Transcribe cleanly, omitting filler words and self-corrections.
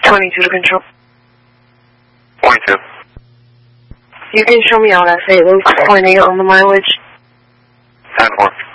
22 to control. 22. You can show me all that. Say it was pointing on the mileage. 10-4.